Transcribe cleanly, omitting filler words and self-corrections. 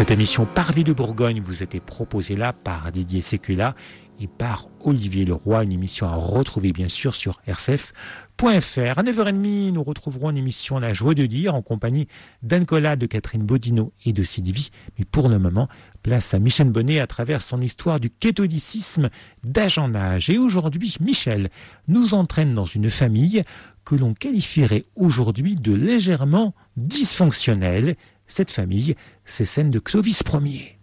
Cette émission Par Vie de Bourgogne vous était proposée là par Didier Sécula et par Olivier Leroy, une émission à retrouver bien sûr sur rcf.fr. À 9h30, nous retrouverons une émission La Joie de lire en compagnie d'Anne Collat, de Catherine Bodino et de Sylvie. Mais pour le moment, place à Michel Bonnet à travers son histoire du catholicisme d'âge en âge. Et aujourd'hui, Michel nous entraîne dans une famille que l'on qualifierait aujourd'hui de légèrement dysfonctionnelle. Cette famille, c'est celle de Clovis Ier.